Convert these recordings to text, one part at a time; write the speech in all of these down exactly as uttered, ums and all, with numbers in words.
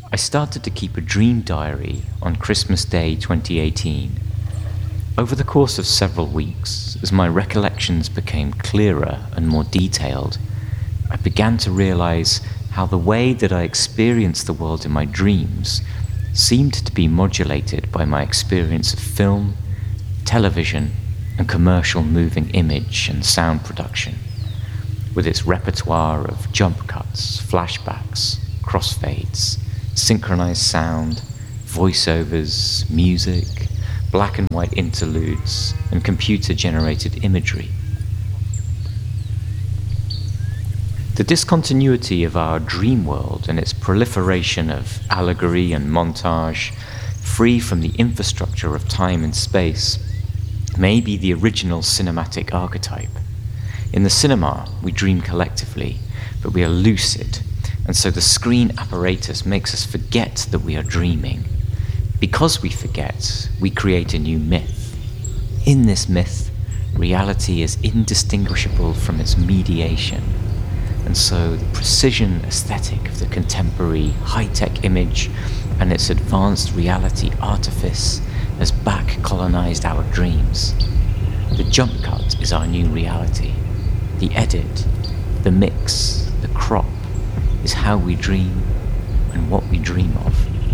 I started to keep a dream diary on Christmas Day twenty eighteen. Over the course of several weeks, as my recollections became clearer and more detailed, I began to realize how the way that I experienced the world in my dreams seemed to be modulated by my experience of film, television, and commercial moving image and sound production, with its repertoire of jump cuts, flashbacks, crossfades, synchronized sound, voiceovers, music, black and white interludes, and computer-generated imagery. The discontinuity of our dream world and its proliferation of allegory and montage, free from the infrastructure of time and space, may be the original cinematic archetype. In the cinema, we dream collectively, but we are lucid, and so the screen apparatus makes us forget that we are dreaming. Because we forget, we create a new myth. In this myth, reality is indistinguishable from its mediation. And so the precision aesthetic of the contemporary high-tech image and its advanced reality artifice has back-colonized our dreams. The jump cut is our new reality. The edit, the mix, the crop is how we dream and what we dream of.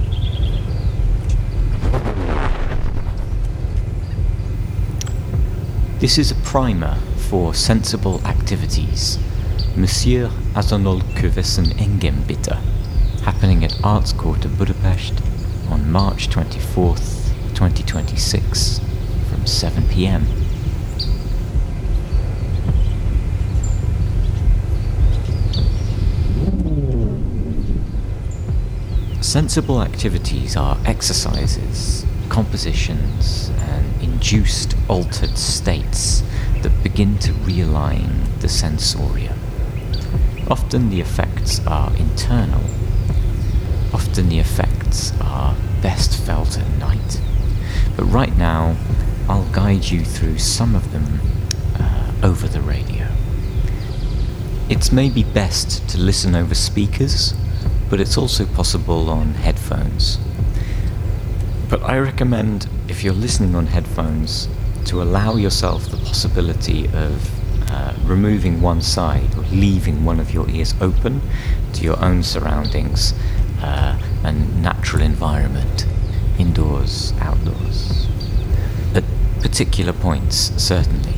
This is a primer for Sensible Activities, Monsieur Azonol Kövessen Engem Bitte, happening at Arts Quarter Budapest on March twenty-fourth, twenty twenty-six from seven p.m. Sensible activities are exercises, compositions, and induced altered states that begin to realign the sensoria. Often the effects are internal. Often the effects are best felt at night. But right now, I'll guide you through some of them uh, over the radio. It's maybe best to listen over speakers, but it's also possible on headphones. But I recommend, if you're listening on headphones, to allow yourself the possibility of uh, removing one side or leaving one of your ears open to your own surroundings uh, and natural environment, indoors, outdoors. At particular points, certainly.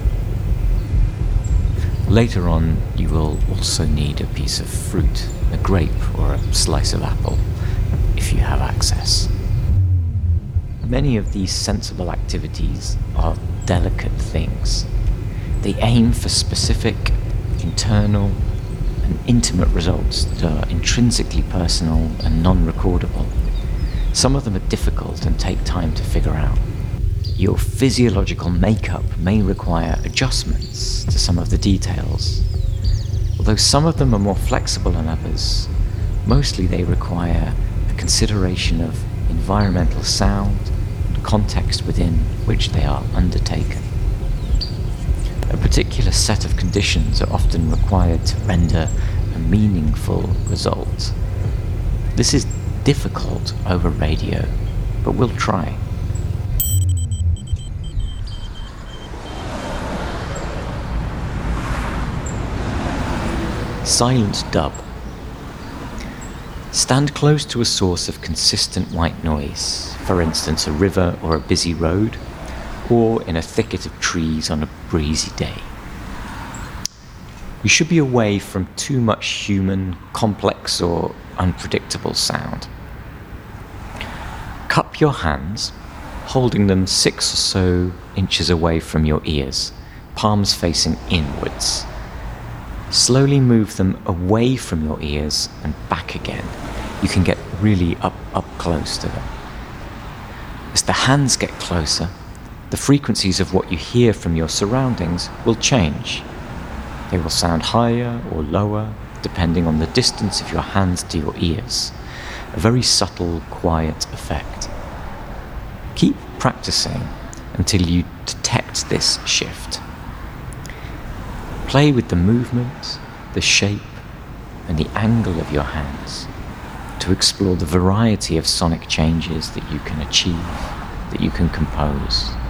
Later on, you will also need a piece of fruit, a grape or a slice of apple, if you have access. Many of these sensible activities are delicate things. They aim for specific, internal, and intimate results that are intrinsically personal and non-recordable. Some of them are difficult and take time to figure out. Your physiological makeup may require adjustments to some of the details. Although some of them are more flexible than others, mostly they require a consideration of environmental sound and context within which they are undertaken. A particular set of conditions are often required to render a meaningful result. This is difficult over radio, but we'll try. Silent dub. Stand close to a source of consistent white noise, for instance a river or a busy road, or in a thicket of trees on a breezy day. You should be away from too much human, complex or unpredictable sound. Cup your hands, holding them six or so inches away from your ears, palms facing inwards. Slowly move them away from your ears and back again. You can get really up, up close to them. As the hands get closer, the frequencies of what you hear from your surroundings will change. They will sound higher or lower, depending on the distance of your hands to your ears. A very subtle, quiet effect. Keep practicing until you detect this shift. Play with the movement, the shape, and the angle of your hands. to explore the variety of sonic changes that you can achieve, that you can compose.